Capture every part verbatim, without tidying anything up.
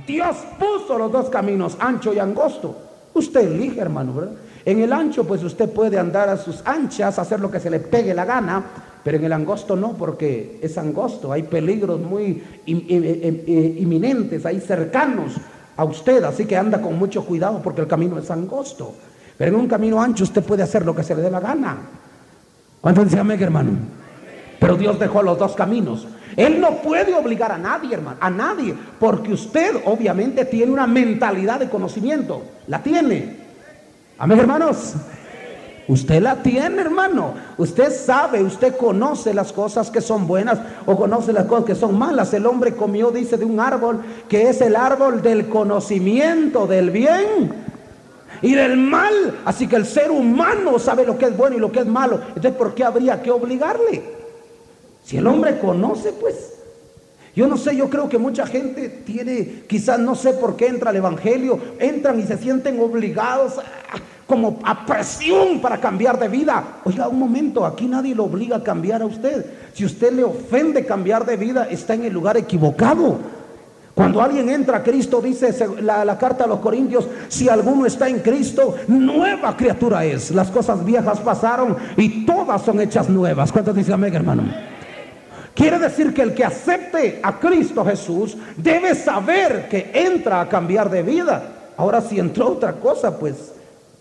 Dios puso los dos caminos, ancho y angosto. Usted elige, hermano, ¿verdad? En el ancho, pues usted puede andar a sus anchas, hacer lo que se le pegue la gana, pero en el angosto no, porque es angosto. Hay peligros muy im, im, im, im, inminentes, ahí cercanos a usted, así que anda con mucho cuidado porque el camino es angosto. Pero en un camino ancho usted puede hacer lo que se le dé la gana. ¿Cuántos dicen amén, hermano? Pero Dios dejó los dos caminos. Él no puede obligar a nadie, hermano, a nadie, porque usted obviamente tiene una mentalidad de conocimiento. La tiene. Amén, hermanos. Usted la tiene, hermano. Usted sabe, usted conoce las cosas que son buenas o conoce las cosas que son malas. El hombre comió, dice, de un árbol que es el árbol del conocimiento del bien y del mal. Así que el ser humano sabe lo que es bueno y lo que es malo. Entonces, ¿por qué habría que obligarle? Si el hombre conoce, pues. Yo no sé, yo creo que mucha gente tiene, quizás no sé por qué entra al evangelio, entran y se sienten obligados a, como a presión para cambiar de vida. Oiga, un momento, aquí nadie lo obliga a cambiar a usted. Si usted le ofende cambiar de vida, está en el lugar equivocado. Cuando alguien entra a Cristo, dice la, la carta a los Corintios, si alguno está en Cristo, nueva criatura es. Las cosas viejas pasaron y todas son hechas nuevas. ¿Cuántos dicen amén, hermano? Quiere decir que el que acepte a Cristo Jesús debe saber que entra a cambiar de vida. Ahora, si entró otra cosa, pues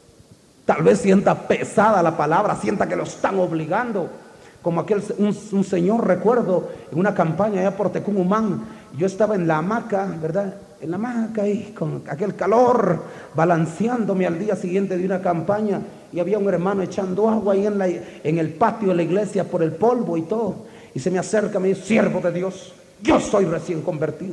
tal vez sienta pesada la palabra, sienta que lo están obligando. Como aquel un, un señor, recuerdo, en una campaña allá por Tecumumán, yo estaba en la hamaca, ¿verdad? En la hamaca ahí, con aquel calor, balanceándome al día siguiente de una campaña, y había un hermano echando agua ahí en, la, en el patio de la iglesia por el polvo y todo. Y se me acerca, me dice, siervo de Dios, yo soy recién convertido.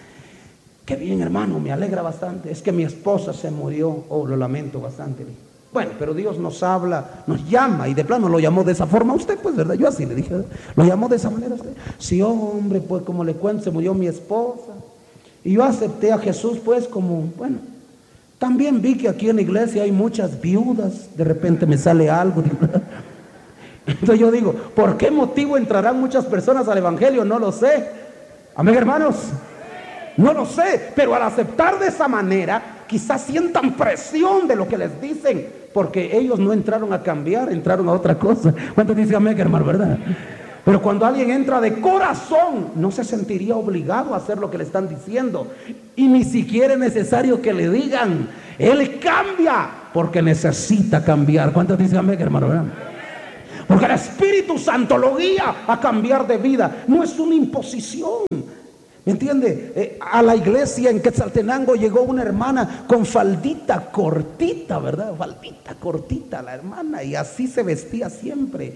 Qué bien, hermano, me alegra bastante. Es que mi esposa se murió. Oh, lo lamento bastante. Bueno, pero Dios nos habla, nos llama, y de plano lo llamó de esa forma a usted, pues, ¿verdad? Yo así le dije, ¿verdad? Lo llamó de esa manera a usted. Sí, hombre, pues como le cuento, se murió mi esposa. Y yo acepté a Jesús, pues, como, bueno, también vi que aquí en la iglesia hay muchas viudas. De repente me sale algo, ¿verdad? Entonces yo digo, ¿por qué motivo entrarán muchas personas al evangelio? No lo sé. Amén, hermanos. No lo sé, pero al aceptar de esa manera, quizás sientan presión de lo que les dicen, porque ellos no entraron a cambiar, entraron a otra cosa. ¿Cuántos dicen amén, hermano, verdad? Pero cuando alguien entra de corazón, no se sentiría obligado a hacer lo que le están diciendo, y ni siquiera es necesario que le digan. Él cambia porque necesita cambiar. ¿Cuántos dicen amén, hermano, verdad? Porque el Espíritu Santo lo guía a cambiar de vida. No es una imposición. ¿Me entiende? Eh, a la iglesia en Quetzaltenango llegó una hermana con faldita cortita, ¿verdad? Faldita cortita la hermana, y así se vestía siempre.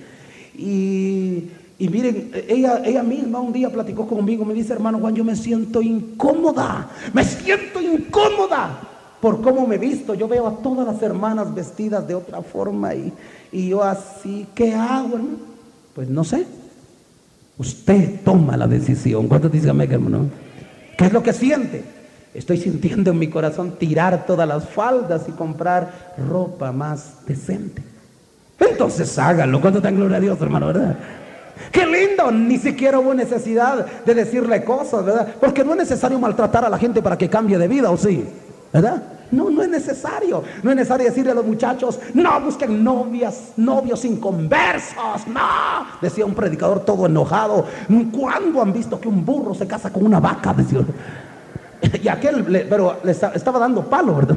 Y, y miren, ella, ella misma un día platicó conmigo, me dice, hermano Juan, yo me siento incómoda. Me siento incómoda por cómo me he visto. Yo veo a todas las hermanas vestidas de otra forma y... Y yo así, ¿qué hago, hermano? Pues no sé. Usted toma la decisión. ¿Cuántos dicen amén, hermano? ¿Qué es lo que siente? Estoy sintiendo en mi corazón tirar todas las faldas y comprar ropa más decente. Entonces hágalo. ¿Cuánto dan gloria a Dios, hermano, verdad? ¡Qué lindo! Ni siquiera hubo necesidad de decirle cosas, ¿verdad? Porque no es necesario maltratar a la gente para que cambie de vida, ¿o sí? ¿Verdad? No, no es necesario. No es necesario decirle a los muchachos, no busquen novias, novios inconversos. No, decía un predicador todo enojado. ¿Cuándo han visto que un burro se casa con una vaca? Decía. Y aquel, le, pero le estaba dando palo, ¿verdad?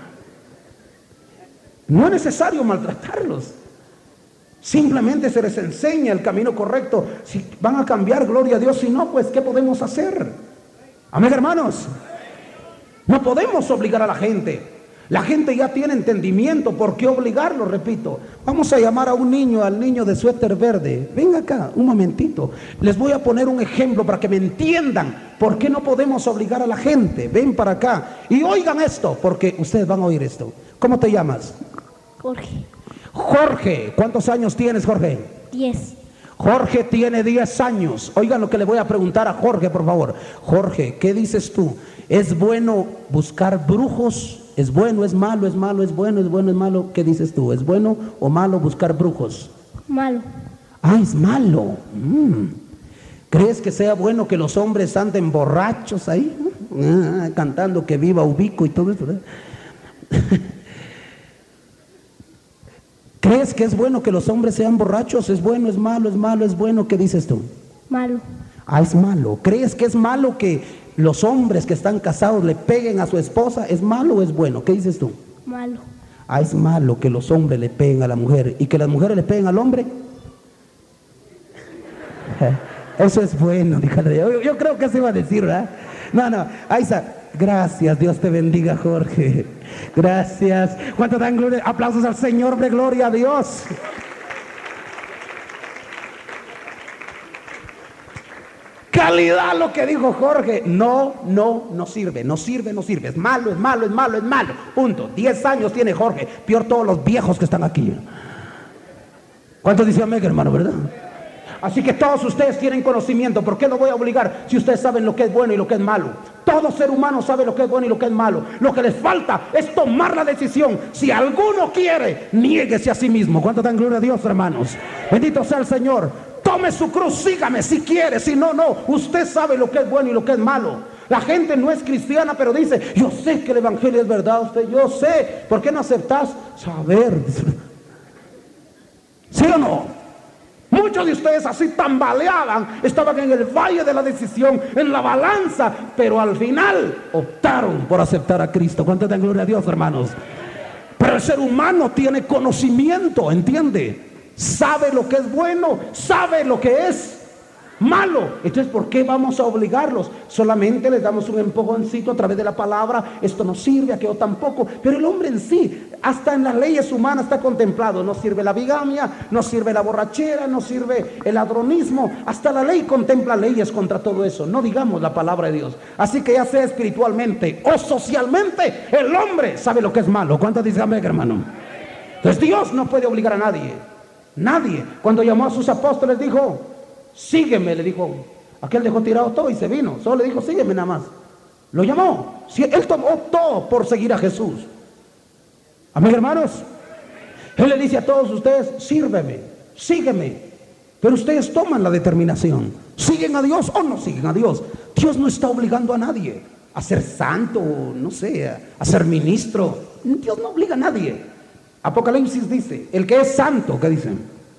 No es necesario maltratarlos. Simplemente se les enseña el camino correcto. Si van a cambiar, gloria a Dios. Si no, pues ¿qué podemos hacer? Amén, hermanos. No podemos obligar a la gente. La gente ya tiene entendimiento. ¿Por qué obligarlo? Repito, vamos a llamar a un niño, al niño de suéter verde. Venga acá, un momentito. Les voy a poner un ejemplo para que me entiendan por qué no podemos obligar a la gente. Ven para acá y oigan esto, porque ustedes van a oír esto. ¿Cómo te llamas? Jorge. Jorge, ¿cuántos años tienes, Jorge? Diez. Jorge tiene diez años. Oigan lo que le voy a preguntar a Jorge, por favor. Jorge, ¿qué dices tú? ¿Es bueno buscar brujos? ¿Es bueno, es malo, es malo, es bueno, es bueno, es malo? ¿Qué dices tú? ¿Es bueno o malo buscar brujos? Malo. Ah, es malo. Mm. ¿Crees que sea bueno que los hombres anden borrachos ahí? ah, cantando que viva Ubico y todo eso, ¿verdad? ¿Crees que es bueno que los hombres sean borrachos? ¿Es bueno, es malo, es malo, es bueno? ¿Qué dices tú? Malo. Ah, es malo. ¿Crees que es malo que los hombres que están casados le peguen a su esposa? ¿Es malo o es bueno? ¿Qué dices tú? Malo. Ah, es malo que los hombres le peguen a la mujer y que las mujeres le peguen al hombre. Eso es bueno, dígale. Yo, yo creo que se iba a decir, ¿verdad? No, no, ahí está. Gracias, Dios te bendiga, Jorge. Gracias. ¿Cuánto dan gloria? Aplausos al Señor, de gloria a Dios. Calidad lo que dijo Jorge. No, no, no sirve, no sirve, no sirve. Es malo, es malo, es malo, es malo. Punto. Diez años tiene Jorge. Peor todos los viejos que están aquí. ¿Cuántos dicen amén, hermano, verdad? Así que todos ustedes tienen conocimiento. ¿Por qué lo voy a obligar si ustedes saben lo que es bueno y lo que es malo? Todo ser humano sabe lo que es bueno y lo que es malo. Lo que les falta es tomar la decisión. Si alguno quiere, niéguese a sí mismo. ¿Cuánto dan gloria a Dios, hermanos? Bendito sea el Señor. Tome su cruz, sígame si quiere. Si no, no. Usted sabe lo que es bueno y lo que es malo. La gente no es cristiana, pero dice, yo sé que el evangelio es verdad. Usted, yo sé. ¿Por qué no aceptás? Saber. ¿Sí o no? Muchos de ustedes así tambaleaban, estaban en el valle de la decisión, en la balanza, pero al final optaron por aceptar a Cristo. ¿Cuánto dan gloria a Dios, hermanos? Pero el ser humano tiene conocimiento, ¿entiende? Sabe lo que es bueno, sabe lo que es malo. Entonces, ¿por qué vamos a obligarlos? Solamente les damos un empujoncito a través de la palabra. Esto no sirve, aquello tampoco. Pero el hombre en sí, hasta en las leyes humanas está contemplado. No sirve la bigamia, no sirve la borrachera, no sirve el ladronismo. Hasta la ley contempla leyes contra todo eso. No digamos la palabra de Dios. Así que ya sea espiritualmente o socialmente, el hombre sabe lo que es malo. ¿Cuántos dicen amén, hermano? Entonces Dios no puede obligar a nadie. Nadie. Cuando llamó a sus apóstoles dijo, sígueme, le dijo. Aquel dejó tirado todo y se vino. Solo le dijo, sígueme nada más. Lo llamó. Él tomó todo por seguir a Jesús. Amén, hermanos. Él le dice a todos ustedes, sírveme, sígueme. Pero ustedes toman la determinación. ¿Siguen a Dios o no siguen a Dios? Dios no está obligando a nadie a ser santo, no sé, a ser ministro. Dios no obliga a nadie. Apocalipsis dice, el que es santo, ¿qué dicen?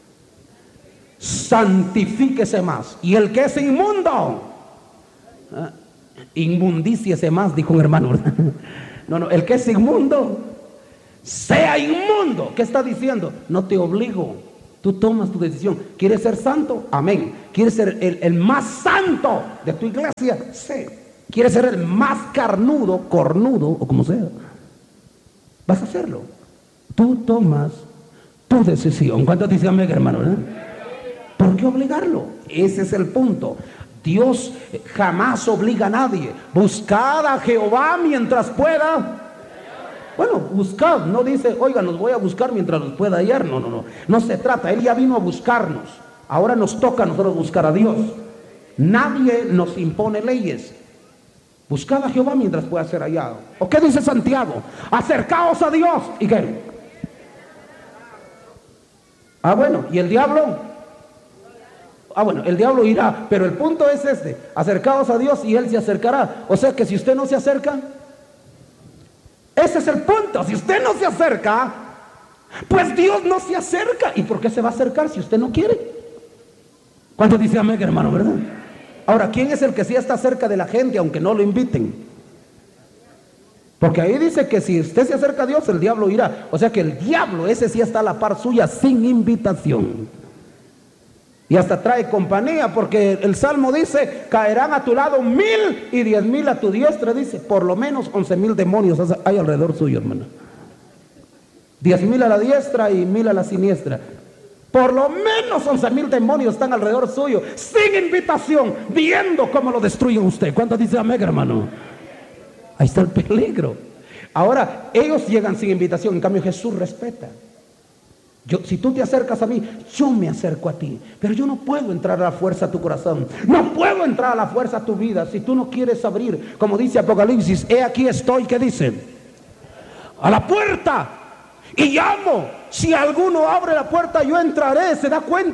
Santifíquese más. Y el que es inmundo, ¿eh? Inmundíciese más, dijo un hermano. No, no, el que es inmundo, sea inmundo. ¿Qué está diciendo? No te obligo. Tú tomas tu decisión. ¿Quieres ser santo? Amén. ¿Quieres ser el, el más santo de tu iglesia? Sí. ¿Quieres ser el más carnudo, cornudo o como sea? Vas a hacerlo. Tú tomas tu decisión. ¿Cuántos dicen amén, hermano? ¿Eh? ¿Por qué obligarlo? Ese es el punto. Dios jamás obliga a nadie. Buscad a Jehová mientras pueda. Bueno, buscad. No dice, oiga, nos voy a buscar mientras nos pueda hallar. No, no, no. No se trata. Él ya vino a buscarnos. Ahora nos toca a nosotros buscar a Dios. Nadie nos impone leyes. Buscad a Jehová mientras pueda ser hallado. ¿O qué dice Santiago? Acercaos a Dios. ¿Y qué? Ah, bueno, ¿y el diablo? Ah, bueno, el diablo irá, pero el punto es este: acercaos a Dios y Él se acercará. O sea que si usted no se acerca, ese es el punto. Si usted no se acerca, pues Dios no se acerca. ¿Y por qué se va a acercar si usted no quiere? ¿Cuántos dicen amén, hermano, verdad? Ahora, ¿quién es el que sí está cerca de la gente aunque no lo inviten? Porque ahí dice que si usted se acerca a Dios, el diablo irá. O sea que el diablo, ese sí está a la par suya sin invitación. Y hasta trae compañía, porque el Salmo dice, caerán a tu lado mil y diez mil a tu diestra. Dice, por lo menos once mil demonios hay alrededor suyo, hermano. Diez mil a la diestra y mil a la siniestra. Por lo menos once mil demonios están alrededor suyo, sin invitación, viendo cómo lo destruyen usted. ¿Cuántos dicen amén, hermano? Ahí está el peligro. Ahora, ellos llegan sin invitación, en cambio Jesús respeta. Yo, si tú te acercas a mí, yo me acerco a ti. Pero yo no puedo entrar a la fuerza a tu corazón. No puedo entrar a la fuerza a tu vida si tú no quieres abrir. Como dice Apocalipsis, he aquí estoy, ¿qué dice? A la puerta y llamo. Si alguno abre la puerta, yo entraré. ¿Se da cuenta?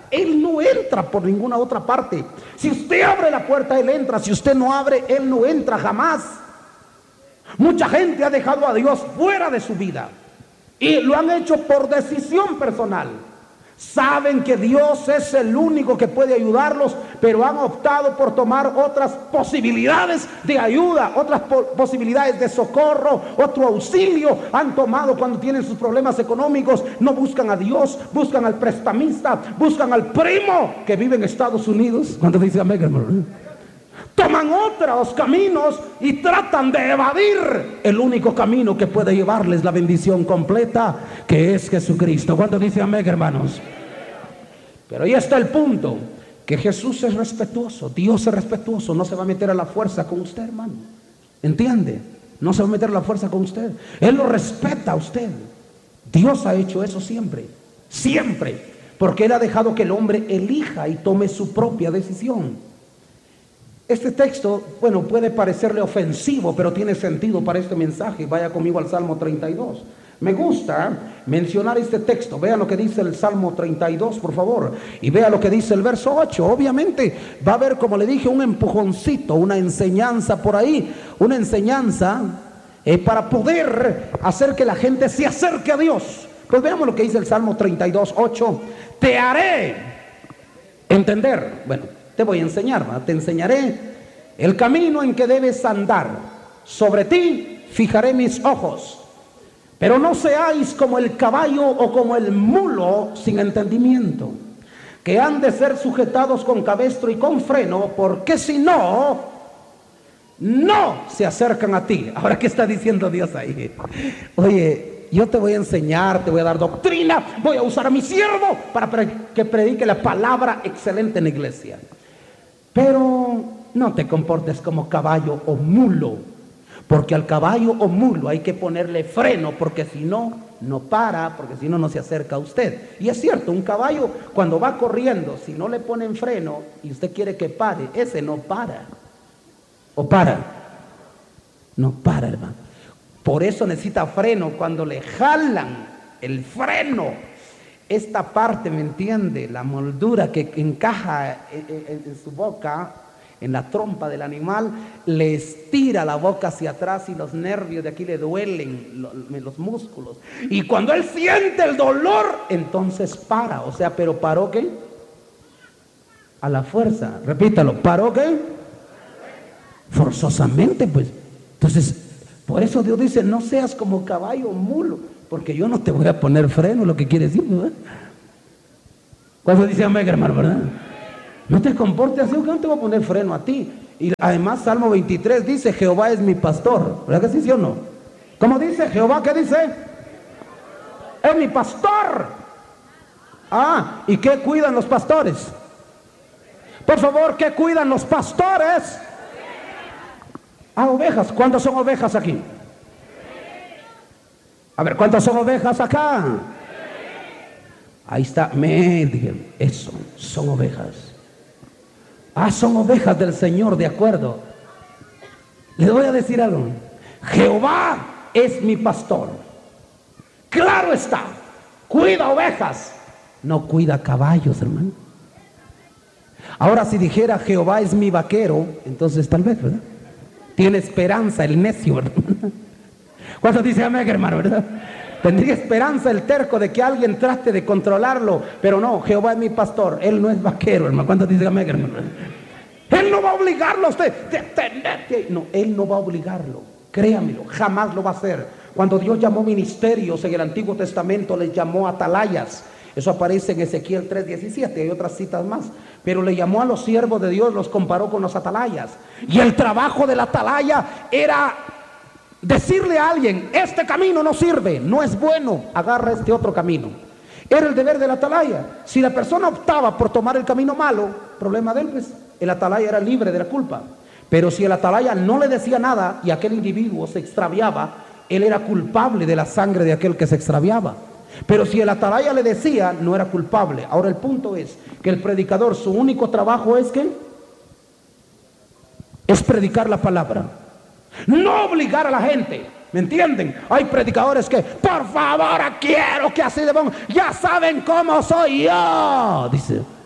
Él no entra por ninguna otra parte. Si usted abre la puerta, Él entra. Si usted no abre, Él no entra jamás. Mucha gente ha dejado a Dios fuera de su vida y lo han hecho por decisión personal. Saben que Dios es el único que puede ayudarlos, pero han optado por tomar otras posibilidades de ayuda, otras po- posibilidades de socorro, otro auxilio. Han tomado cuando tienen sus problemas económicos. No buscan a Dios, buscan al prestamista, buscan al primo que vive en Estados Unidos. ¿Cuánto dice amén, hermano? Toman otros caminos y tratan de evadir el único camino que puede llevarles la bendición completa, que es Jesucristo. ¿Cuánto dice amén, hermanos? Pero ahí está el punto, que Jesús es respetuoso, Dios es respetuoso, no se va a meter a la fuerza con usted, hermano. ¿Entiende? No se va a meter a la fuerza con usted. Él lo respeta a usted. Dios ha hecho eso siempre, siempre, porque Él ha dejado que el hombre elija y tome su propia decisión. Este texto, bueno, puede parecerle ofensivo, pero tiene sentido para este mensaje. Vaya conmigo al Salmo treinta y dos. Me gusta mencionar este texto. Vean lo que dice el Salmo treinta y dos, por favor. Y vea lo que dice el verso ocho. Obviamente va a haber, como le dije, un empujoncito, una enseñanza por ahí. Una enseñanza eh, para poder hacer que la gente se acerque a Dios. Pues veamos lo que dice el Salmo treinta y dos, ocho. Te haré entender. Bueno, te voy a enseñar, ¿verdad? Te enseñaré el camino en que debes andar. Sobre ti fijaré mis ojos. Pero no seáis como el caballo o como el mulo sin entendimiento, que han de ser sujetados con cabestro y con freno, porque si no, no se acercan a ti. Ahora, ¿qué está diciendo Dios ahí? Oye, yo te voy a enseñar, te voy a dar doctrina, voy a usar a mi siervo para que predique la palabra excelente en la iglesia. Pero no te comportes como caballo o mulo, porque al caballo o mulo hay que ponerle freno, porque si no, no para, porque si no, no se acerca a usted. Y es cierto, un caballo cuando va corriendo, si no le ponen freno y usted quiere que pare, ese no para. ¿O para? No para, hermano. Por eso necesita freno. Cuando le jalan el freno, esta parte, ¿me entiende? La moldura que encaja en, en, en su boca, en la trompa del animal, le estira la boca hacia atrás y los nervios de aquí le duelen, los, los músculos. Y cuando él siente el dolor, entonces para. O sea, ¿pero paró qué? A la fuerza. Repítalo, ¿paró qué? Forzosamente, pues. Entonces, por eso Dios dice, no seas como caballo o mulo, porque yo no te voy a poner freno, lo que quiere decir, ¿verdad? Cuando dice amén, hermano, ¿verdad? No te comportes así, porque no te voy a poner freno a ti. Y además Salmo veintitrés dice, Jehová es mi pastor. ¿Verdad que sí, sí o no? ¿Cómo dice? Jehová, ¿qué dice? Es mi pastor. Ah, ¿y qué cuidan los pastores? Por favor, ¿qué cuidan los pastores? Ah, ovejas. ¿Cuántas son ovejas aquí? A ver, ¿cuántas son ovejas acá? Ahí está, me dijeron, eso, son ovejas. Ah, son ovejas del Señor, de acuerdo. Les voy a decir algo. Jehová es mi pastor. Claro está, cuida ovejas, no cuida caballos, hermano. Ahora, si dijera Jehová es mi vaquero, entonces tal vez, ¿verdad? Tiene esperanza el necio, ¿verdad? ¿Cuántos dice amén, hermano, verdad? Tendría esperanza el terco de que alguien trate de controlarlo, pero no, Jehová es mi pastor, Él no es vaquero, hermano. ¿Cuántos dicen amén, hermano? Él no va a obligarlo a usted, detenerte. No, Él no va a obligarlo, créamelo, jamás lo va a hacer. Cuando Dios llamó ministerios en el Antiguo Testamento, les llamó atalayas. Eso aparece en Ezequiel tres diecisiete, hay otras citas más. Pero le llamó a los siervos de Dios, los comparó con los atalayas. Y el trabajo del atalaya era decirle a alguien, este camino no sirve, no es bueno, agarra este otro camino. Era el deber del atalaya. Si la persona optaba por tomar el camino malo, problema de él, pues el atalaya era libre de la culpa. Pero si el atalaya no le decía nada y aquel individuo se extraviaba, él era culpable de la sangre de aquel que se extraviaba. Pero si el atalaya le decía, no era culpable. Ahora el punto es que el predicador, su único trabajo es que es predicar la palabra, no obligar a la gente. ¿Me entienden? Hay predicadores que, por favor, quiero que así de bueno, ya saben cómo soy yo. Dice,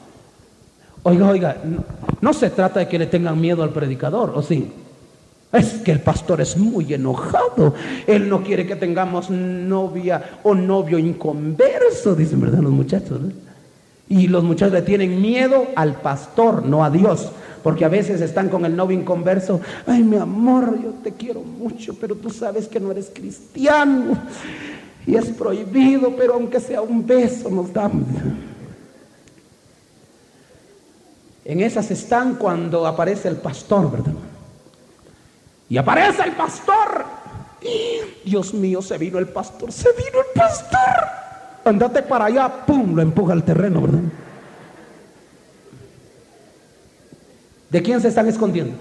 Oiga, oiga, no, no se trata de que le tengan miedo al predicador, ¿o sí? Es que el pastor es muy enojado. Él no quiere que tengamos novia o novio inconverso, dicen, ¿verdad? Los muchachos, ¿no? Y los muchachos le tienen miedo al pastor, no a Dios. Porque a veces están con el novio inconverso. Ay, mi amor, yo te quiero mucho, pero tú sabes que no eres cristiano. Y es prohibido, pero aunque sea un beso nos damos. En esas están cuando aparece el pastor, ¿verdad? Y aparece el pastor. Dios mío, se vino el pastor, se vino el pastor. Andate para allá, pum, lo empuja al terreno, ¿verdad? ¿De quién se están escondiendo?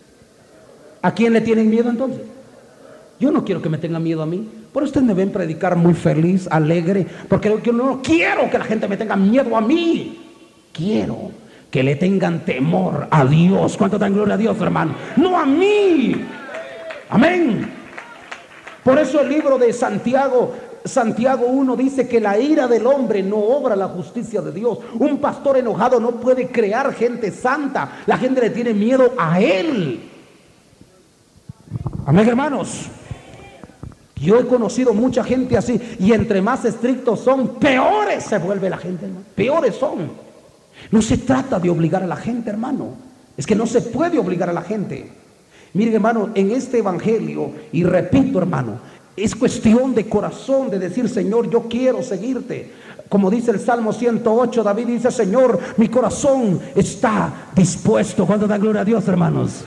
¿A quién le tienen miedo entonces? Yo no quiero que me tengan miedo a mí. Por ustedes me ven predicar muy feliz, alegre, porque yo no quiero que la gente me tenga miedo a mí. Quiero que le tengan temor a Dios. ¿Cuánto dan gloria a Dios, hermano? No a mí. Amén. Por eso el libro de Santiago, Santiago uno dice que la ira del hombre no obra la justicia de Dios. Un pastor enojado no puede crear gente santa. La gente le tiene miedo a él. Amén, hermanos. Yo he conocido mucha gente así, y entre más estrictos son, peores se vuelve la gente, hermano. Peores son. No se trata de obligar a la gente, hermano. Es que no se puede obligar a la gente. Miren, hermano, en este evangelio, y repito, hermano, es cuestión de corazón, de decir, Señor, yo quiero seguirte. Como dice el Salmo ciento ocho, David dice, Señor, mi corazón está dispuesto. ¿Cuánto da gloria a Dios, hermanos?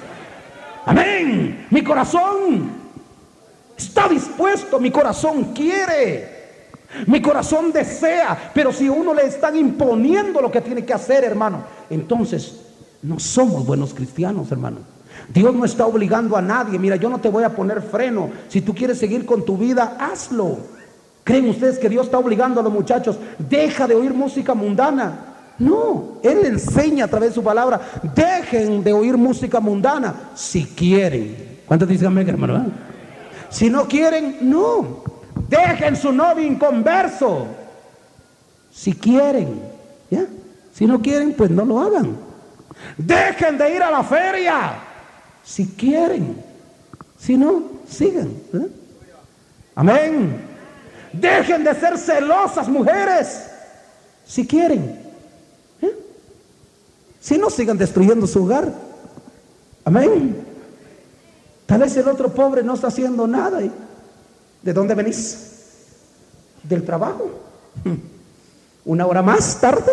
Amén. Mi corazón está dispuesto, mi corazón quiere, mi corazón desea. Pero si uno le están imponiendo lo que tiene que hacer, hermano, entonces no somos buenos cristianos, hermano. Dios no está obligando a nadie. Mira, yo no te voy a poner freno. Si tú quieres seguir con tu vida, hazlo. ¿Creen ustedes que Dios está obligando a los muchachos? Deja de oír música mundana. No, Él enseña a través de su palabra. Dejen de oír música mundana si quieren. ¿Cuántos dicen amén, hermano? Si no quieren, no. Dejen su novio inconverso si quieren, ¿ya? Si no quieren, pues no lo hagan. Dejen de ir a la feria si quieren. Si no, sigan, ¿eh? Amén. Dejen de ser celosas, mujeres, si quieren, ¿eh? Si no, sigan destruyendo su hogar. Amén. Tal vez el otro pobre no está haciendo nada. ¿De dónde venís? Del trabajo. Una hora más tarde.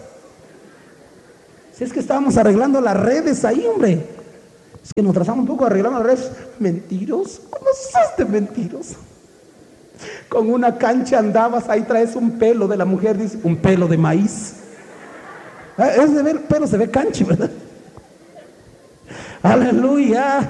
Si es que estábamos arreglando las redes ahí, hombre. Es que nos trazamos un poco arreglando las redes. Mentiroso. ¿Cómo sos de mentiroso? Con una cancha andabas, ahí traes un pelo de la mujer, dice, un pelo de maíz. Es de ver pelo, se ve cancha, ¿verdad? Aleluya.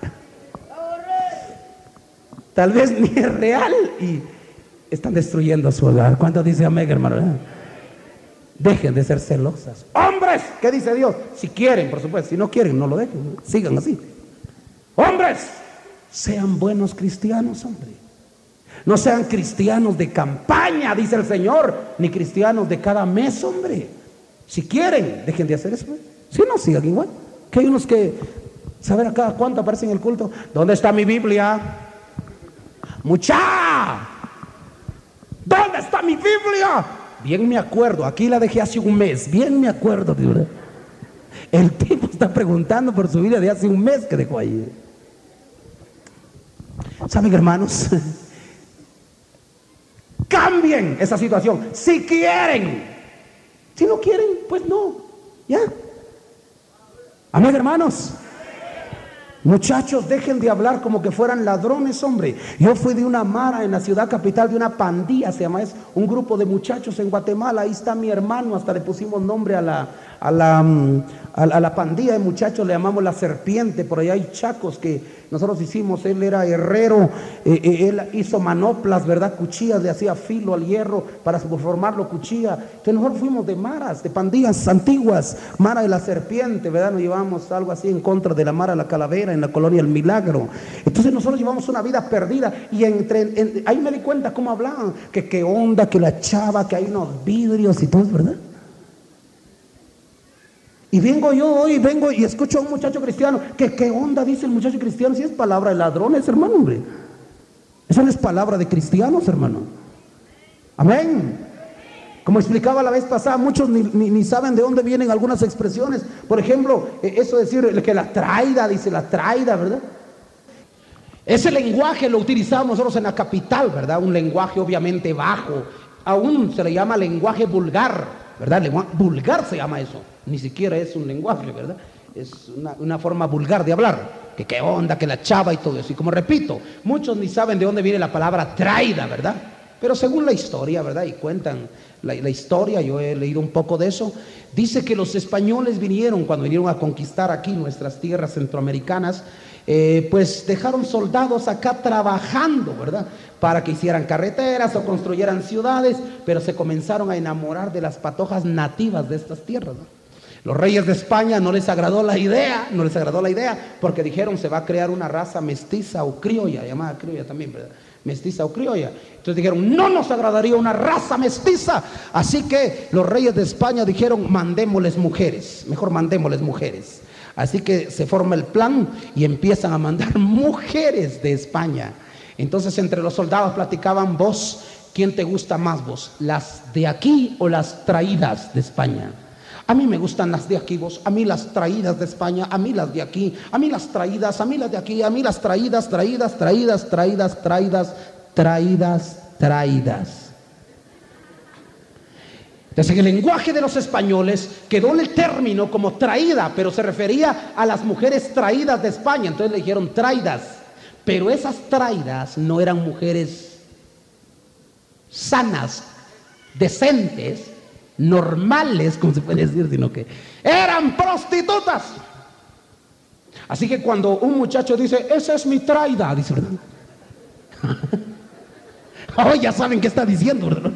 Tal vez ni es real y están destruyendo su hogar. ¿Cuánto dice amén, hermano? Dejen de ser celosas. Hombres, ¿qué dice Dios? Si quieren, por supuesto. Si no quieren, no lo dejen. Sigan así. Hombres, sean buenos cristianos, hombre. No sean cristianos de campaña, dice el Señor, ni cristianos de cada mes, hombre. Si quieren, dejen de hacer eso. Si no, sigan igual. Que hay unos que, ¿saben a cada cuánto aparecen en el culto? ¿Dónde está mi Biblia? Mucha, ¿dónde está mi Biblia? Bien me acuerdo, aquí la dejé hace un mes. Bien me acuerdo, ¿verdad? El tipo está preguntando por su Biblia de hace un mes que dejó ahí. ¿Saben, hermanos? Cambien esa situación si quieren. Si no quieren, pues no. Ya. Amén, hermanos. Muchachos, dejen de hablar como que fueran ladrones, hombre. Yo fui de una mara en la ciudad capital, de una pandilla, se llama, es un grupo de muchachos en Guatemala. Ahí está mi hermano, hasta le pusimos nombre a la, a la, a, a la pandilla de muchachos, le llamamos la serpiente. Por allá hay chacos que nosotros hicimos. Él era herrero, eh, eh, él hizo manoplas, ¿verdad? Cuchillas, le hacía filo al hierro para formarlo cuchilla. Entonces nosotros fuimos de maras, de pandillas antiguas, mara de la serpiente, ¿verdad? Nos llevamos algo así en contra de la mara de la calavera en la colonia El Milagro. Entonces nosotros llevamos una vida perdida y entre, en, ahí me di cuenta cómo hablaban, que qué onda, que la chava, que hay unos vidrios y todo, ¿verdad? Y vengo yo hoy, vengo y escucho a un muchacho cristiano. ¿Qué, qué onda dice el muchacho cristiano? Si es palabra de ladrones, hermano, hombre. Esa no es palabra de cristianos, hermano. Amén. Como explicaba la vez pasada, muchos ni, ni, ni saben de dónde vienen algunas expresiones. Por ejemplo, eso de decir que la traida, dice la traida, ¿verdad? Ese lenguaje lo utilizamos nosotros en la capital, ¿verdad? Un lenguaje obviamente bajo. Aún se le llama lenguaje vulgar, ¿verdad? Lenguaje vulgar se llama eso. Ni siquiera es un lenguaje, ¿verdad? Es una, una forma vulgar de hablar. Que qué onda, que la chava y todo eso. Y como repito, muchos ni saben de dónde viene la palabra traida, ¿verdad? Pero según la historia, ¿verdad? Y cuentan la, la historia, yo he leído un poco de eso. Dice que los españoles vinieron, cuando vinieron a conquistar aquí nuestras tierras centroamericanas, eh, pues dejaron soldados acá trabajando, ¿verdad? Para que hicieran carreteras o construyeran ciudades, pero se comenzaron a enamorar de las patojas nativas de estas tierras, ¿no? Los reyes de España no les agradó la idea, no les agradó la idea, porque dijeron se va a crear una raza mestiza o criolla, llamada criolla también, ¿verdad? Mestiza o criolla. Entonces dijeron, no nos agradaría una raza mestiza. Así que los reyes de España dijeron, mandémosles mujeres, mejor mandémosles mujeres. Así que se forma el plan y empiezan a mandar mujeres de España. Entonces entre los soldados platicaban, vos, ¿quién te gusta más vos? ¿Las de aquí o las traídas de España? A mí me gustan las de aquí, vos, a mí las traídas de España, a mí las de aquí, a mí las traídas, a mí las de aquí, a mí las traídas, traídas, traídas, traídas, traídas, traídas, traídas. Entonces en el lenguaje de los españoles quedó el término como traída, pero se refería a las mujeres traídas de España, entonces le dijeron traídas, pero esas traídas no eran mujeres sanas, decentes, normales, como se puede decir, sino que eran prostitutas. Así que cuando un muchacho dice, esa es mi traida, dice, ¿verdad? Oh, ya saben qué está diciendo, ¿verdad?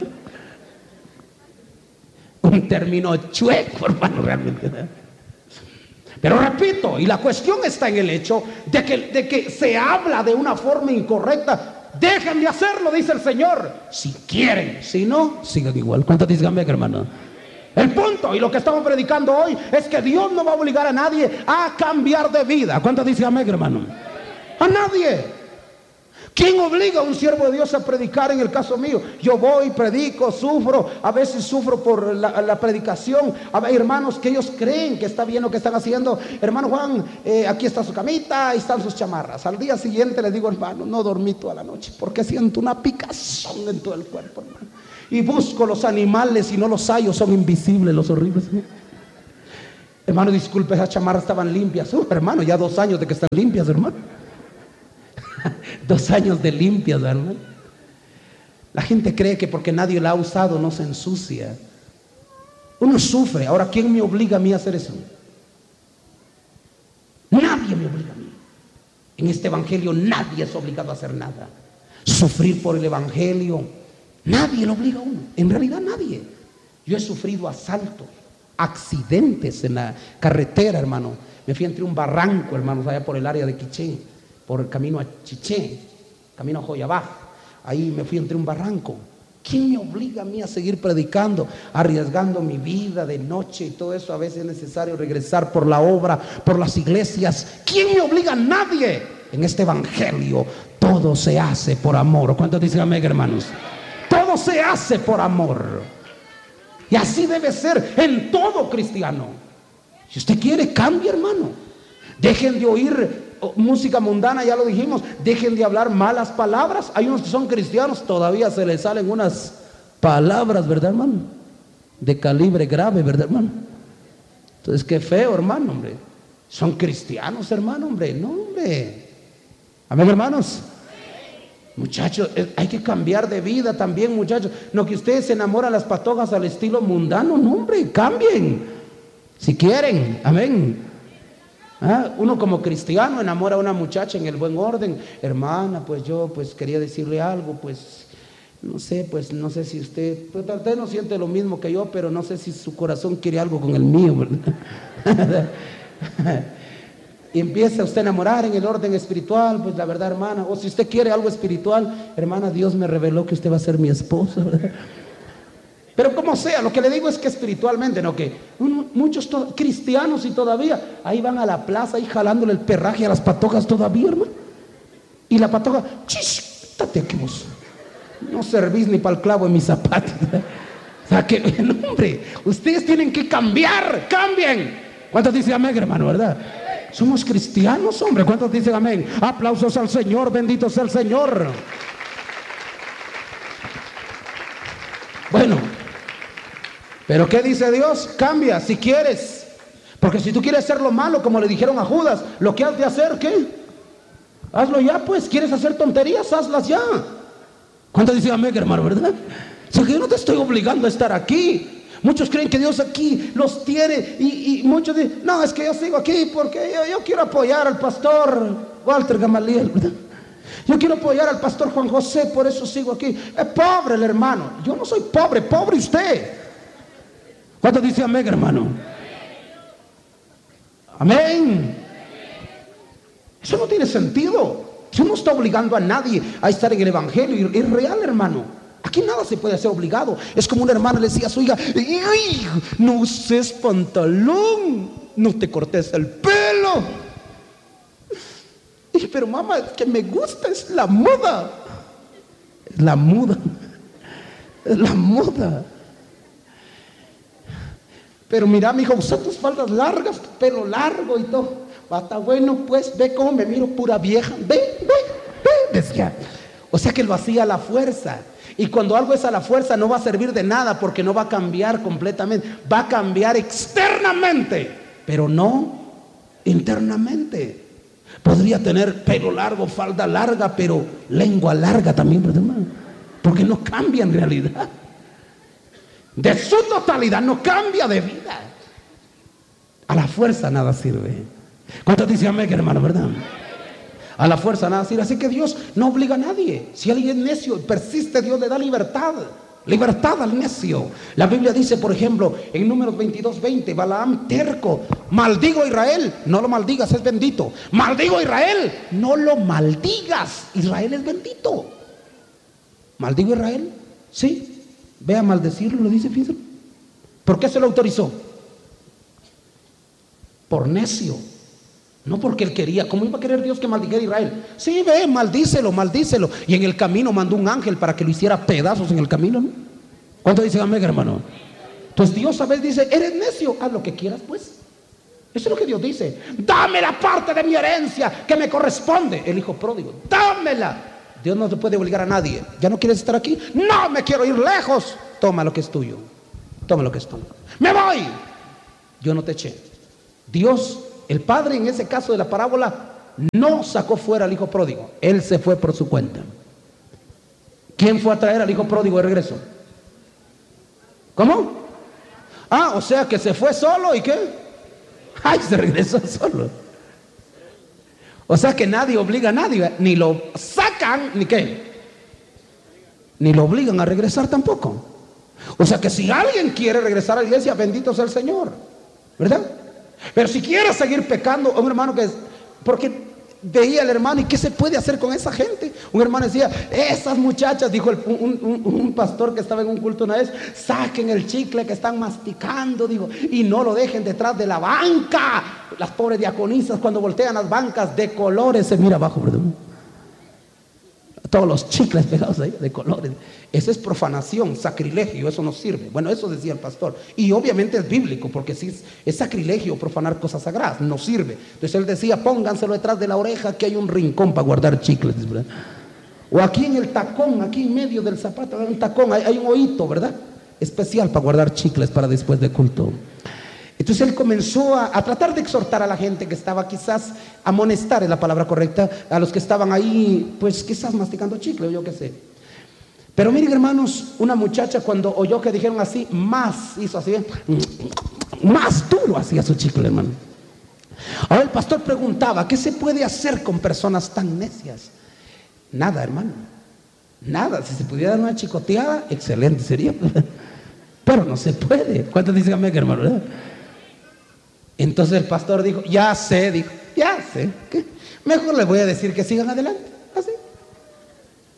Un término chueco, hermano, realmente, ¿verdad? Pero repito, y la cuestión está en el hecho de que, de que se habla de una forma incorrecta. Dejen de hacerlo, dice el Señor, si quieren. Si no, sigan igual. ¿Cuántos dicen amén, hermano? El punto, y lo que estamos predicando hoy, es que Dios no va a obligar a nadie a cambiar de vida. ¿Cuántos dicen amén, hermano? A nadie. ¿Quién obliga a un siervo de Dios a predicar? En el caso mío, yo voy, predico, sufro, a veces sufro por la, la predicación. Hay hermanos que ellos creen que está bien lo que están haciendo. Hermano Juan, eh, aquí está su camita, ahí están sus chamarras. Al día siguiente les digo, hermano, no dormí toda la noche porque siento una picazón en todo el cuerpo, hermano. Y busco los animales y no los hallo, son invisibles los horribles. Hermano, disculpe, esas chamarras estaban limpias. Uh, hermano, ya dos años de que están limpias, hermano. Dos años de limpias, ¿verdad? La gente cree que porque nadie la ha usado no se ensucia. Uno sufre. Ahora, ¿quién me obliga a mí a hacer eso? Nadie me obliga a mí. En este evangelio nadie es obligado a hacer nada. Sufrir por el evangelio, nadie lo obliga a uno. En realidad nadie. Yo he sufrido asaltos, accidentes en la carretera, hermano. Me fui entre un barranco, hermanos, allá por el área de Quiché, por el camino a Chiché, camino a Joyabaj. Ahí me fui entre un barranco. ¿Quién me obliga a mí a seguir predicando, arriesgando mi vida de noche y todo eso? A veces es necesario regresar por la obra, por las iglesias. ¿Quién me obliga? Nadie. En este evangelio todo se hace por amor. ¿Cuántos dicen amén, hermanos? Todo se hace por amor. Y así debe ser en todo cristiano. Si usted quiere, cambie, hermano. Dejen de oír música mundana, ya lo dijimos. Dejen de hablar malas palabras. Hay unos que son cristianos, todavía se les salen unas palabras, ¿verdad, hermano? De calibre grave, ¿verdad, hermano? Entonces, qué feo, hermano, hombre. Son cristianos, hermano, hombre. No, hombre. Amén, hermanos. Muchachos, hay que cambiar de vida también, muchachos. No que ustedes se enamoran las patojas al estilo mundano. No, hombre, cambien. Si quieren, amén. ¿Ah? Uno como cristiano enamora a una muchacha en el buen orden. Hermana, pues yo pues quería decirle algo, pues no sé, pues no sé si usted, pues tal vez no siente lo mismo que yo, pero no sé si su corazón quiere algo con el mío, ¿verdad? Y empieza usted a enamorar en el orden espiritual, pues la verdad, hermana, o si usted quiere algo espiritual, hermana, Dios me reveló que usted va a ser mi esposa, ¿verdad? Pero como sea, lo que le digo es que espiritualmente, no que uno, muchos to- cristianos y todavía ahí van a la plaza ahí jalándole el perraje a las patojas todavía, hermano. Y la patoja, chis, date aquí vos. No servís ni para el clavo en mis zapatos. O sea que, no, hombre, ustedes tienen que cambiar, cambien. ¿Cuántos dicen amén, hermano, verdad? Somos cristianos, hombre. ¿Cuántos dicen amén? Aplausos al Señor, bendito sea el Señor. Bueno, pero ¿qué dice Dios? Cambia si quieres. Porque si tú quieres hacer lo malo, como le dijeron a Judas, lo que has de hacer, ¿qué? Hazlo ya, pues. ¿Quieres hacer tonterías? Hazlas ya. ¿Cuántos dicen amén, hermano, verdad? O sea que yo no te estoy obligando a estar aquí. Muchos creen que Dios aquí los tiene y, y muchos dicen, no, es que yo sigo aquí porque yo, yo quiero apoyar al pastor Walter Gamaliel, ¿verdad? Yo quiero apoyar al pastor Juan José, por eso sigo aquí. Es pobre el hermano. Yo no soy pobre, pobre usted. ¿Cuántos dicen amén, hermano? Amén. Eso no tiene sentido. Yo no estoy obligando a nadie a estar en el evangelio. Es real, hermano. Aquí nada se puede hacer obligado. Es como una hermana le decía a su hija, ¡ay, no uses pantalón! No te cortes el pelo. Y, pero mamá, es que me gusta, es la moda. Es la moda. Es la moda. Pero mira, mi hijo, usa tus faldas largas, tu pelo largo y todo. Está bueno, pues, ve cómo me miro, pura vieja. Ve, ve, ve, decía. O sea que lo hacía a la fuerza. Y cuando algo es a la fuerza no va a servir de nada porque no va a cambiar completamente. Va a cambiar externamente, pero no internamente. Podría tener pelo largo, falda larga, pero lengua larga también, ¿verdad, hermano? Porque no cambia en realidad. De su totalidad no cambia de vida. A la fuerza nada sirve. ¿Cuántos dicen amén, hermano, verdad? A la fuerza nada sirve. Así que Dios no obliga a nadie. Si alguien es necio, persiste, Dios le da libertad. Libertad al necio. La Biblia dice, por ejemplo, en Números veintidós, veinte, Balaam terco, maldigo a Israel, no lo maldigas, es bendito. Maldigo a Israel, no lo maldigas, Israel es bendito. Maldigo a Israel, sí. Ve a maldecirlo, lo dice, fíjate. ¿Por qué se lo autorizó? Por necio. No porque él quería. ¿Cómo iba a querer Dios que maldijera a Israel? Sí, ve, maldícelo, maldícelo. Y en el camino mandó un ángel para que lo hiciera pedazos en el camino, ¿no? ¿Cuánto dicen amén, hermano? Entonces Dios a veces dice, eres necio, haz lo que quieras, pues. Eso es lo que Dios dice. Dame la parte de mi herencia que me corresponde. El hijo pródigo, dámela. Dios no se puede obligar a nadie. ¿Ya no quieres estar aquí? No, me quiero ir lejos. Toma lo que es tuyo. Toma lo que es tuyo. Me voy. Yo no te eché. Dios, el padre en ese caso de la parábola, no sacó fuera al hijo pródigo. Él se fue por su cuenta. ¿Quién fue a traer al hijo pródigo de regreso? ¿Cómo? Ah, o sea que se fue solo y qué. Ay, se regresó solo. O sea que nadie obliga a nadie, ni lo sacan, ni qué, ni lo obligan a regresar tampoco. O sea que si alguien quiere regresar a la iglesia, bendito sea el Señor, ¿verdad? Pero si quiere seguir pecando, un hermano que es, porque veía al hermano, ¿y qué se puede hacer con esa gente? Un hermano decía, esas muchachas, dijo el, un, un, un pastor que estaba en un culto una vez, saquen el chicle que están masticando, dijo, y no lo dejen detrás de la banca. Las pobres diaconisas cuando voltean las bancas de colores, se mira abajo, ¿verdad? Todos los chicles pegados ahí de colores. Eso es profanación, sacrilegio, eso no sirve. Bueno, eso decía el pastor. Y obviamente es bíblico, porque si es, es sacrilegio profanar cosas sagradas, no sirve. Entonces él decía, pónganselo detrás de la oreja, que hay un rincón para guardar chicles, ¿verdad? O aquí en el tacón, aquí en medio del zapato, hay un tacón, hay, hay un hoyito, ¿verdad? Especial para guardar chicles para después de culto. Entonces él comenzó a, a tratar de exhortar a la gente que estaba, quizás amonestar es la palabra correcta, a los que estaban ahí, pues quizás masticando chicle o yo qué sé. Pero miren, hermanos, una muchacha cuando oyó que dijeron así, más hizo así, más duro hacía su chicle, hermano. Ahora el pastor preguntaba, ¿qué se puede hacer con personas tan necias? Nada, hermano, nada. Si se pudiera dar una chicoteada, excelente sería, pero no se puede. ¿Cuántos dicen amén, hermano? ¿Verdad? Entonces el pastor dijo, ya sé, dijo, ya sé, ¿qué? Mejor les voy a decir que sigan adelante, así.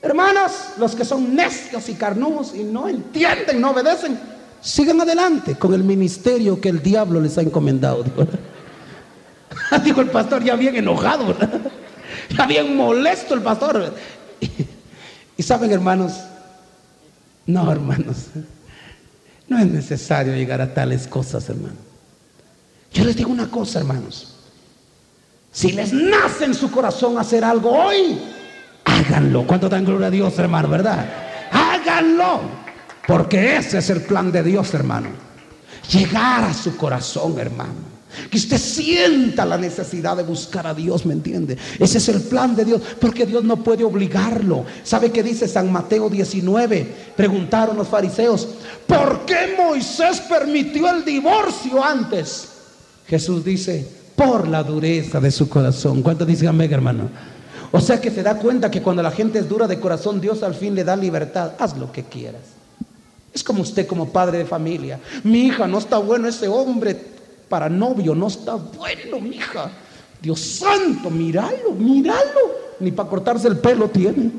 Hermanos, los que son necios y carnudos y no entienden, no obedecen, sigan adelante con el ministerio que el diablo les ha encomendado. Dijo, dijo el pastor ya bien enojado, ¿verdad? Ya bien molesto el pastor. Y, y saben, hermanos, no, hermanos, no es necesario llegar a tales cosas, hermano. Yo les digo una cosa, hermanos. Si les nace en su corazón hacer algo hoy, háganlo. ¿Cuánto dan gloria a Dios, hermano? ¿Verdad? Háganlo. Porque ese es el plan de Dios, hermano. Llegar a su corazón, hermano. Que usted sienta la necesidad de buscar a Dios, ¿me entiende? Ese es el plan de Dios, porque Dios no puede obligarlo. ¿Sabe qué dice San Mateo diecinueve? Preguntaron los fariseos, ¿por qué Moisés permitió el divorcio antes? Jesús dice, por la dureza de su corazón. ¿Cuánto dicen amén, hermano? O sea que se da cuenta que cuando la gente es dura de corazón, Dios al fin le da libertad. Haz lo que quieras. Es como usted como padre de familia. Mi hija, no está bueno ese hombre para novio, no está bueno, mi hija. Dios santo, míralo, míralo. Ni para cortarse el pelo tiene.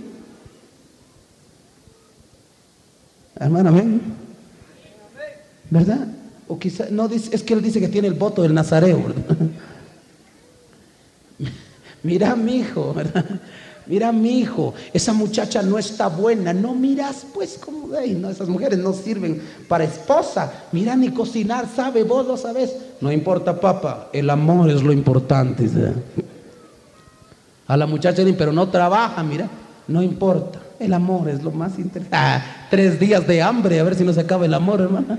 Hermano, amén. ¿Verdad? O quizá, no, dice, es que él dice que tiene el voto del Nazareo, ¿verdad? Mira, mi hijo, ¿verdad? Mira, mi hijo, esa muchacha no está buena. No miras, pues, como de ahí, no, esas mujeres no sirven para esposa. Mira, ni cocinar sabe, vos lo sabes. No importa, papá, el amor es lo importante, ¿sabes? A la muchacha, pero no trabaja, mira, no importa, el amor es lo más interesante. Ah, tres días de hambre, a ver si no se acaba el amor, hermano.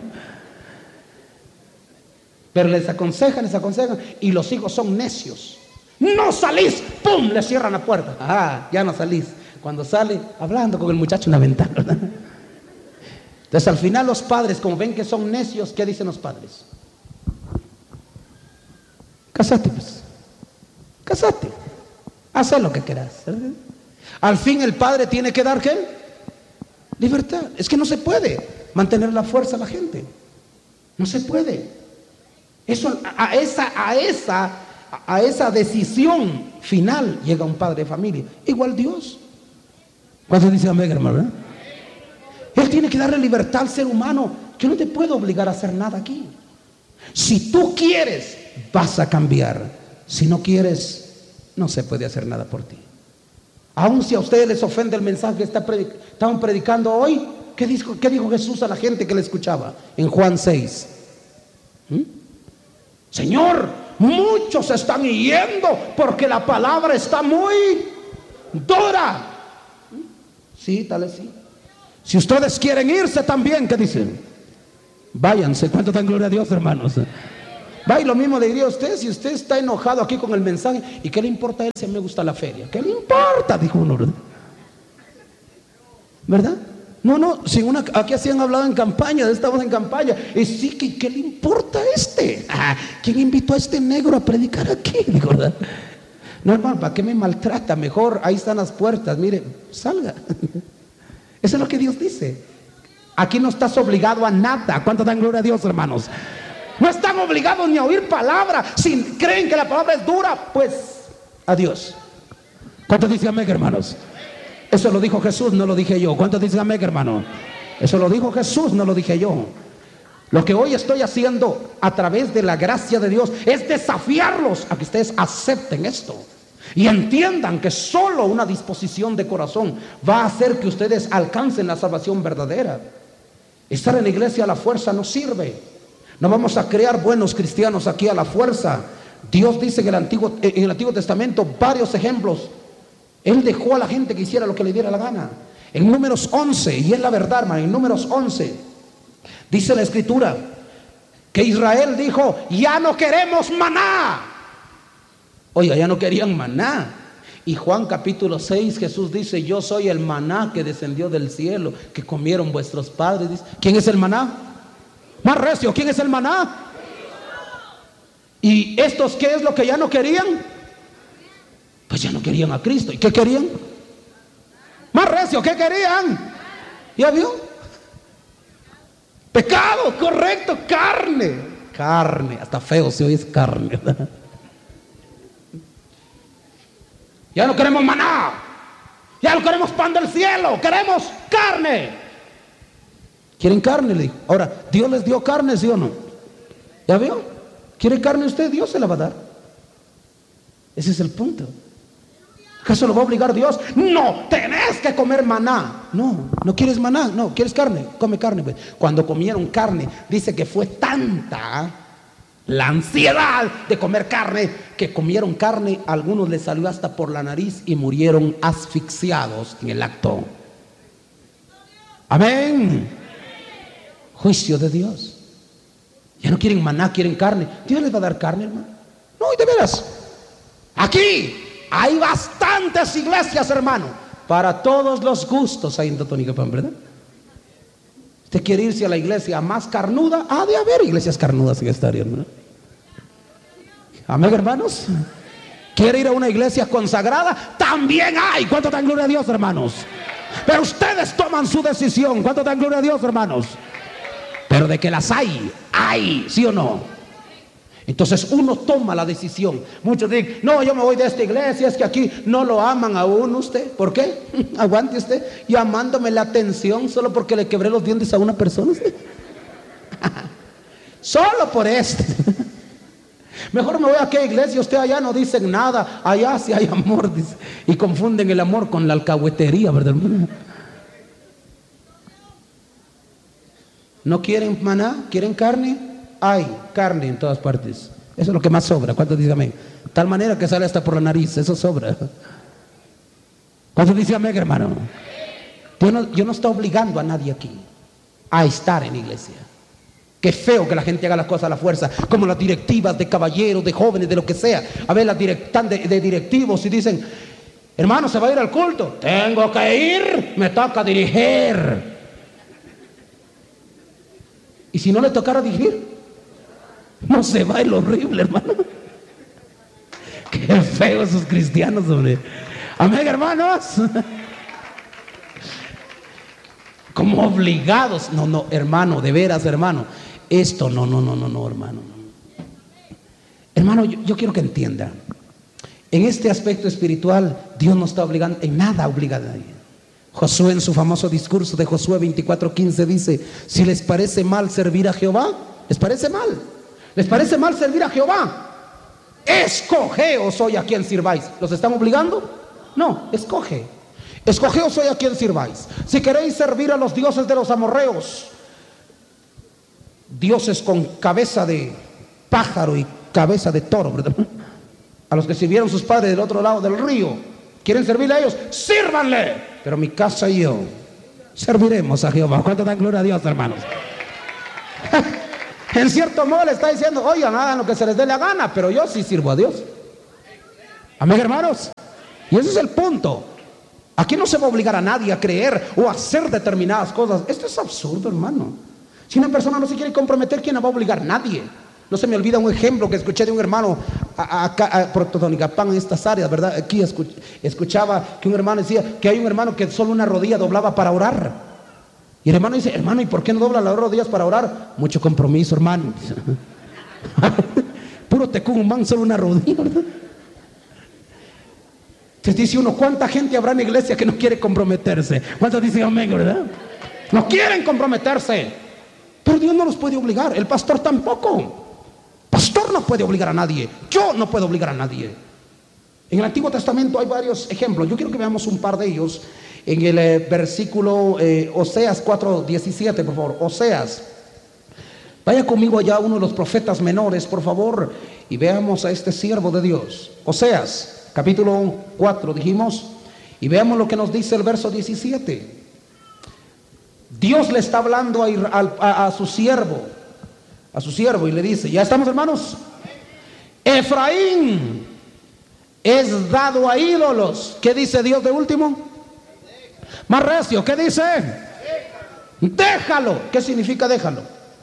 Pero les aconsejan, les aconsejan, y los hijos son necios. No salís, ¡pum!, le cierran la puerta. Ah, ya no salís. Cuando sale, hablando con el muchacho en la ventana, ¿verdad? Entonces al final los padres, como ven que son necios, ¿qué dicen los padres? Cásate, pues. Cásate. Haz lo que quieras, ¿verdad? Al fin el padre tiene que dar, ¿qué? Libertad. Es que no se puede mantener la fuerza a la gente. No se puede. Eso, a esa, a esa A esa decisión final llega un padre de familia. Igual Dios. ¿Cuántos dicen amén, hermano? ¿Verdad? Él tiene que darle libertad al ser humano. Yo no te puedo obligar a hacer nada aquí. Si tú quieres, vas a cambiar. Si no quieres, no se puede hacer nada por ti. Aun si a ustedes les ofende el mensaje que está predic- estaban predicando hoy, ¿qué dijo, ¿qué dijo Jesús a la gente que le escuchaba? En Juan seis. ¿Mm? Señor, muchos están yendo porque la palabra está muy dura. Sí, tal vez sí. Si ustedes quieren irse también, ¿qué dicen? Váyanse. ¿Cuánto dan gloria a Dios, hermanos? Va, y lo mismo le diría a usted, si usted está enojado aquí con el mensaje, ¿y qué le importa a él si me gusta la feria? ¿Qué le importa? Dijo uno, ¿verdad? ¿Verdad? No, no, si una, aquí así han hablado en campaña, estamos en campaña, y sí, ¿qué, qué le importa a este? Ah, ¿quién invitó a este negro a predicar aquí? Digo, ¿verdad? No, hermano, ¿para qué me maltrata? Mejor, ahí están las puertas, mire, salga. Eso es lo que Dios dice. Aquí no estás obligado a nada. ¿Cuánto dan gloria a Dios, hermanos? No están obligados ni a oír palabra. Si creen que la palabra es dura, pues, adiós. ¿Cuántos dicen amén, hermanos? Eso lo dijo Jesús, no lo dije yo. ¿Cuántos dicen amén, hermano? Eso lo dijo Jesús, no lo dije yo. Lo que hoy estoy haciendo a través de la gracia de Dios es desafiarlos a que ustedes acepten esto y entiendan que solo una disposición de corazón va a hacer que ustedes alcancen la salvación verdadera. Estar en la iglesia a la fuerza no sirve. No vamos a crear buenos cristianos aquí a la fuerza. Dios dice en el Antiguo, en el Antiguo Testamento varios ejemplos. Él dejó a la gente que hiciera lo que le diera la gana. En Números once, y es la verdad, hermano, en Números once dice la escritura que Israel dijo: ya no queremos maná. Oiga, ya no querían maná. Y Juan capítulo seis, Jesús dice: yo soy el maná que descendió del cielo, que comieron vuestros padres. Dice, ¿quién es el maná? Más recio, ¿quién es el maná? ¿Y estos qué es lo que ya no querían? Pues ya no querían a Cristo. ¿Y qué querían? Más recio, ¿qué querían? ¿Ya vio? Pecado, correcto, carne. Carne, hasta feo se oye, es carne, ¿verdad? Ya no queremos maná. Ya no queremos pan del cielo, queremos carne. ¿Quieren carne? Le dijo. Ahora, ¿Dios les dio carne, sí o no? ¿Ya vio? ¿Quiere carne usted? Dios se la va a dar. Ese es el punto. ¿Acaso lo va a obligar Dios? No, tenés que comer maná. No, no quieres maná, no, quieres carne, come carne. Pues. Cuando comieron carne, dice que fue tanta la ansiedad de comer carne, que comieron carne, a algunos les salió hasta por la nariz y murieron asfixiados en el acto. Amén. Juicio de Dios. Ya no quieren maná, quieren carne. Dios les va a dar carne, hermano. No, y de veras. Aquí hay bastantes iglesias, hermano, para todos los gustos ahí en Totonicapán, ¿verdad? ¿Usted quiere irse a la iglesia más carnuda? Ha de haber iglesias carnudas en esta área, hermano. Amén, hermanos. ¿Quiere ir a una iglesia consagrada? También hay. ¿Cuánto dan gloria a Dios, hermanos? Pero ustedes toman su decisión. ¿Cuánto dan gloria a Dios, hermanos? Pero de que las hay, hay, ¿sí o no? Entonces uno toma la decisión. Muchos dicen, no, yo me voy de esta iglesia, es que aquí no lo aman a uno usted. ¿Por qué? Aguante usted llamándome la atención solo porque le quebré los dientes a una persona. Solo por esto. Mejor me voy a aquella iglesia, usted allá no dicen nada, allá sí hay amor, dice. Y confunden el amor con la alcahuetería, ¿verdad? ¿No quieren maná? ¿Quieren carne? Hay carne en todas partes. Eso es lo que más sobra. ¿Cuántos dicen amén? Tal manera que sale hasta por la nariz. Eso sobra. ¿Cuántos dicen amén, hermano? Yo no, yo no estoy obligando a nadie aquí a estar en iglesia. Qué feo que la gente haga las cosas a la fuerza, como las directivas de caballeros, de jóvenes, de lo que sea. A ver, las directan de, de directivos y dicen, hermano, ¿se va a ir al culto? Tengo que ir, me toca dirigir. ¿Y si no le tocara dirigir? No se va, el horrible, hermano. Qué feo esos cristianos, hombre. Amén, hermanos. Como obligados. No, no, hermano, de veras, hermano. Esto, no, no, no, no, no, hermano. Hermano, yo, yo quiero que entienda. En este aspecto espiritual, Dios no está obligando, en nada obliga a nadie. Josué, en su famoso discurso de Josué veinticuatro quince, dice: si les parece mal servir a Jehová, ¿les parece mal? ¿Les parece mal servir a Jehová? Escogeos hoy a quien sirváis. ¿Los están obligando? No, escoge. Escogeos hoy a quien sirváis. Si queréis servir a los dioses de los amorreos, dioses con cabeza de pájaro y cabeza de toro, ¿verdad? A los que sirvieron sus padres del otro lado del río, ¿quieren servirle a ellos? ¡Sírvanle! Pero mi casa y yo serviremos a Jehová. ¿Cuánto dan gloria a Dios, hermanos? En cierto modo le está diciendo, oigan, hagan lo que se les dé la gana, pero yo sí sirvo a Dios. Amén, hermanos. Y ese es el punto. Aquí no se va a obligar a nadie a creer o a hacer determinadas cosas. Esto es absurdo, hermano. Si una persona no se quiere comprometer, ¿quién la va a obligar? Nadie. No se me olvida un ejemplo que escuché de un hermano acá por Totonicapán, en estas áreas, ¿verdad? Aquí escuchaba que un hermano decía que hay un hermano que solo una rodilla doblaba para orar. Y el hermano dice, hermano, ¿y por qué no dobla las rodillas para orar? Mucho compromiso, hermano. Puro tecumán, solo una rodilla, ¿verdad? Entonces dice uno, ¿cuánta gente habrá en la iglesia que no quiere comprometerse? ¿Cuántos dicen amén, verdad? No quieren comprometerse. Pero Dios no los puede obligar, el pastor tampoco. Pastor no puede obligar a nadie, yo no puedo obligar a nadie. En el Antiguo Testamento hay varios ejemplos. Yo quiero que veamos un par de ellos. En el eh, versículo eh, Oseas cuatro diecisiete, por favor. Oseas, vaya conmigo allá uno de los profetas menores, por favor, y veamos a este siervo de Dios. Oseas capítulo cuatro, dijimos, y veamos lo que nos dice el verso diecisiete. Dios le está hablando a, a, a, a su siervo, a su siervo, y le dice, ¿ya estamos, hermanos? Efraín es dado a ídolos. ¿Qué dice Dios de último? Más recio, ¿qué dice? Déjalo. ¿Qué significa déjalo?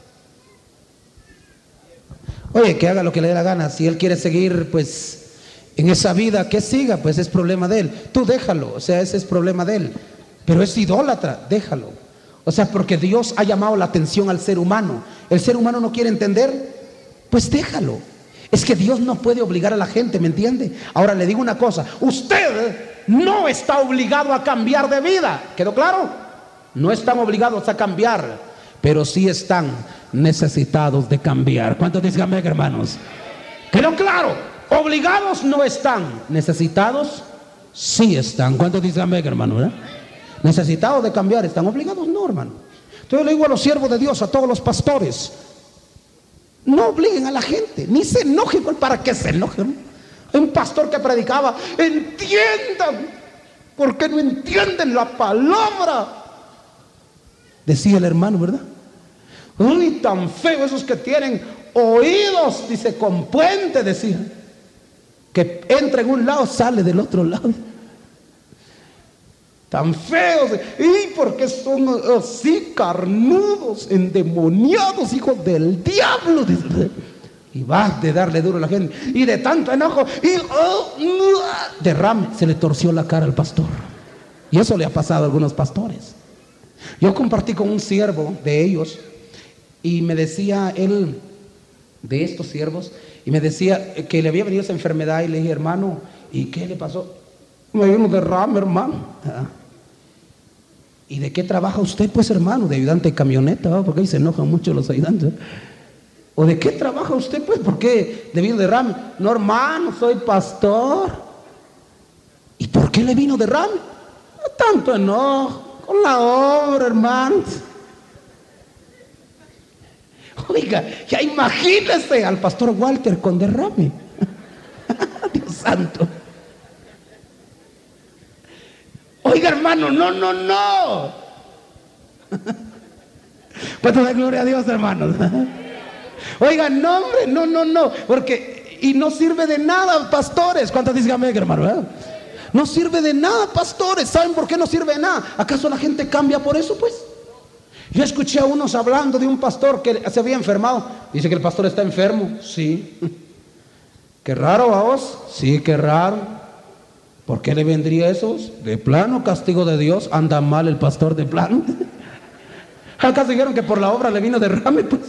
Oye, que haga lo que le dé la gana. Si él quiere seguir pues en esa vida, que siga, pues es problema de él. Tú déjalo, o sea, ese es problema de él. Pero es idólatra, déjalo. O sea, porque Dios ha llamado la atención al ser humano. El ser humano no quiere entender, pues déjalo. Es que Dios no puede obligar a la gente, ¿me entiende? Ahora le digo una cosa, usted no está obligado a cambiar de vida. ¿Quedó claro? No están obligados a cambiar, pero sí están necesitados de cambiar. ¿Cuántos dicen amén, hermanos? ¿Quedó claro? Obligados no están, necesitados sí están. ¿Cuántos dicen amén, hermano? ¿verdad? Necesitados de cambiar están, obligados no, hermano. Entonces le digo a los siervos de Dios, a todos los pastores, no obliguen a la gente, ni se enojen. ¿Para qué se enojen? Hay un pastor que predicaba, entiendan, ¿por qué no entienden la palabra? Decía el hermano, ¿verdad? Uy, tan feo esos que tienen oídos, dice, con puente, decía, que entra en un lado, sale del otro lado. Tan feos, y porque son así carnudos, endemoniados, hijos del diablo, dice. Y vas de darle duro a la gente, y de tanto enojo, y oh, derrame, se le torció la cara al pastor. Y eso le ha pasado a algunos pastores. Yo compartí con un siervo de ellos, y me decía él, de estos siervos, y me decía que le había venido esa enfermedad, y le dije, hermano, ¿y qué le pasó? Me dio un derrame, hermano. ¿Ah? ¿Y de qué trabaja usted, pues, hermano? De ayudante de camioneta, ¿no? Porque ahí se enojan mucho los ayudantes. ¿O de qué trabaja usted, pues? ¿Por qué le vino derrame? No, hermano, soy pastor. ¿Y por qué le vino derrame? No tanto enojo con la obra, hermano. Oiga, ya imagínese al pastor Walter con derrame. Dios santo. Oiga, hermano, no, no, no. Pues toda gloria a Dios, hermanos. Oiga, no, hombre, no, no, no. Porque, y no sirve de nada, pastores. ¿Cuántos dicen amén, hermano? ¿verdad? No sirve de nada, pastores. ¿Saben por qué no sirve de nada? ¿Acaso la gente cambia por eso, pues? Yo escuché a unos hablando de un pastor que se había enfermado. Dice que el pastor está enfermo. Sí. Qué raro, ¿a vos? Sí, qué raro. ¿Por qué le vendría eso? De plano, castigo de Dios. Anda mal el pastor de plano. ¿Acaso dijeron que por la obra le vino derrame? Pues,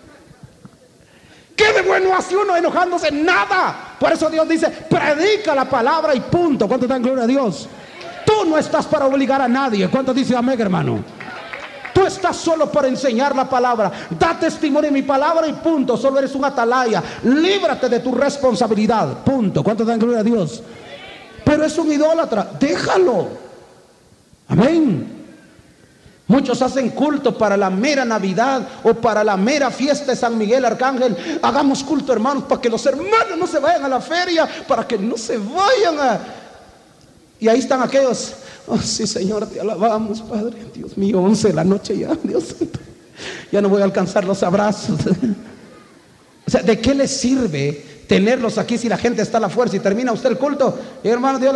¿qué de bueno hace uno enojándose? Nada. Por eso Dios dice, predica la palabra y punto. ¿Cuánto dan gloria a Dios? Tú no estás para obligar a nadie. ¿Cuánto dice amén, hermano? Tú estás solo para enseñar la palabra. Da testimonio de mi palabra y punto. Solo eres un atalaya. Líbrate de tu responsabilidad. Punto. ¿Cuánto dan gloria a Dios? Pero es un idólatra, déjalo. Amén. Muchos hacen culto para la mera Navidad o para la mera fiesta de San Miguel Arcángel. Hagamos culto, hermanos, para que los hermanos no se vayan a la feria, para que no se vayan a... Y ahí están aquellos, oh sí, Señor, te alabamos, Padre. Dios mío, once de la noche ya, Dios santo, ya no voy a alcanzar los abrazos. O sea, ¿de qué les sirve tenerlos aquí si la gente está a la fuerza y termina usted el culto? Y hermano, Dios